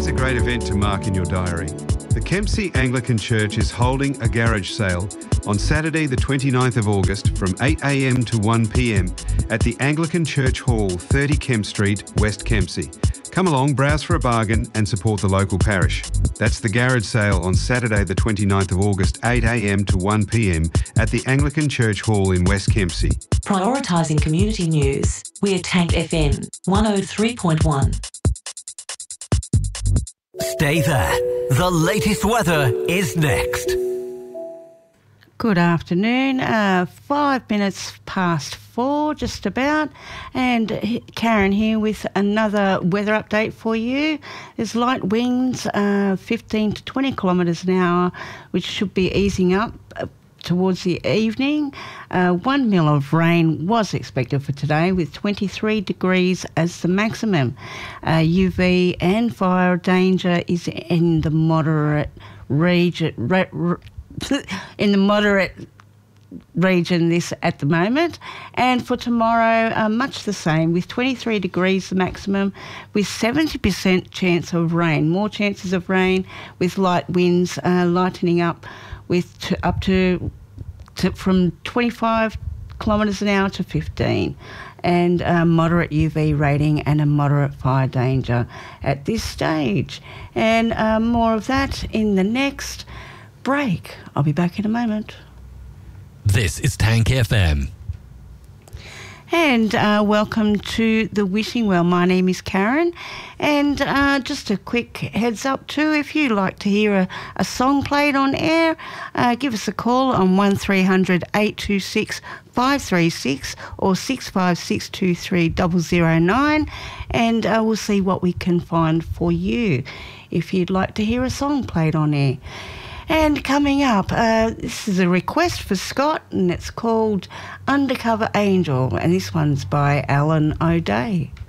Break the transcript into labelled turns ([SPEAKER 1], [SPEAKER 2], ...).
[SPEAKER 1] Here's a great event to mark in your diary. The Kempsey Anglican Church is holding a garage sale on Saturday the 29th of August from 8am to 1pm at the Anglican Church Hall, 30 Kemp Street, West Kempsey. Come along, browse for a bargain and support the local parish. That's the garage sale on Saturday the 29th of August, 8am to 1pm at the Anglican Church Hall in West Kempsey.
[SPEAKER 2] Prioritising community news, we're Tank FM 103.1.
[SPEAKER 3] Stay there. The latest weather is next.
[SPEAKER 4] Good afternoon. 5 minutes past 4, just about. And Karen here with another weather update for you. There's light winds, 15 to 20 kilometres an hour, which should be easing up towards the evening. 1 mil of rain was expected for today, with 23 degrees as the maximum. UV and fire danger is in the moderate region. In the moderate region this at the moment, and for tomorrow much the same, with 23 degrees the maximum, with 70% chance of rain, more chances of rain, with light winds lightening up with up to from 25 kilometres an hour to 15, and moderate UV rating and a moderate fire danger at this stage. And more of that in the next break. I'll be back in a moment.
[SPEAKER 3] This is Tank FM.
[SPEAKER 4] And welcome to the Wishing Well. My name is Karen, and just a quick heads up too, if you'd like to hear a song played on air, give us a call on 1300 826 536 or 656 23 009, and we'll see what we can find for you if you'd like to hear a song played on air. And coming up, this is a request for Scott, and it's called Undercover Angel, and this one's by Alan O'Day.